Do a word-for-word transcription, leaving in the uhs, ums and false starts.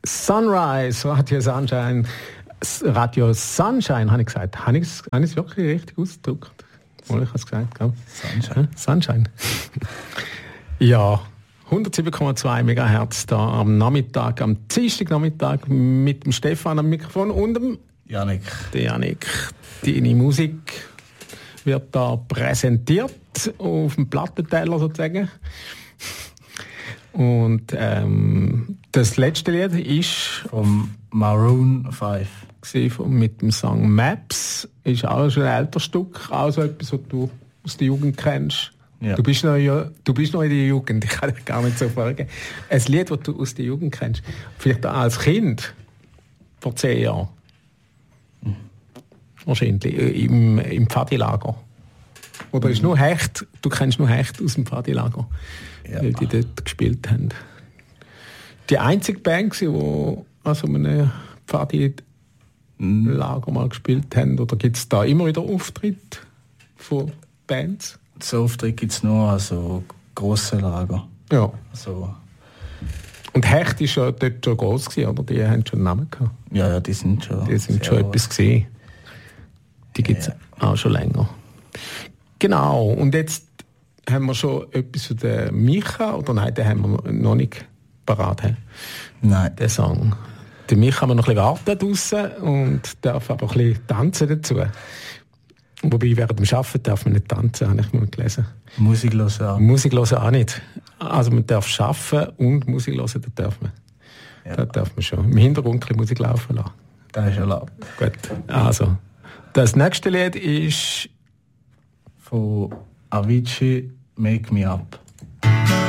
Sunrise, Radio Sunshine. Radio Sunshine, habe ich gesagt. Habe ich es, habe ich es wirklich richtig ausgedrückt? Oder ich habe es gesagt, gell? Sunshine. Sunshine. Ja, hundertsieben Komma zwei Megahertz da am Nachmittag, am Dienstagnachmittag mit dem Stefan am Mikrofon und dem Janik. Der Janik. Deine Musik wird da präsentiert auf dem Plattenteller sozusagen. Und ähm, das letzte Lied ist vom Maroon five. Mit dem Song Maps. Ist auch schon ein älteres Stück, auch so etwas, was du aus der Jugend kennst. Ja. Du, bist noch, du bist noch in der Jugend, ich kann dich gar nicht so fragen. Ein Lied, das du aus der Jugend kennst, vielleicht auch als Kind, vor zehn Jahren. Mhm. Wahrscheinlich, im, im Pfadilager. Oder mhm. ist nur Hecht, du kennst nur Hecht aus dem Pfadilager, ja. Weil die dort gespielt haben. Die einzige Band, die an so einem Pfadilager mal gespielt haben, oder gibt es da immer wieder Auftritte von Bands? So Auftritte gibt es nur also grosse Lager. Ja. Also. Und Hecht war ja dort schon gross gewesen, oder? Die haben schon einen Namen gehabt. Ja, ja, die sind schon. Die sind schon etwas gesehen. Die gibt es ja. auch schon länger. Genau. Und jetzt haben wir schon etwas von der Micha, oder nein, den haben wir noch nicht parat. He? Nein. Den Song. Der Micha kann man noch ein bisschen warten draussen und darf aber ein bisschen tanzen dazu. Wobei, während dem Arbeiten darf man nicht tanzen, habe ich mal gelesen. Musik hören auch. Musik hören auch nicht. Also man darf arbeiten und Musik hören, das darf man. Ja. Das darf man schon. Im Hintergrund ein bisschen Musik laufen lassen. Das ist erlaubt. Gut, also. Das nächste Lied ist von Avicii, Make Me Up.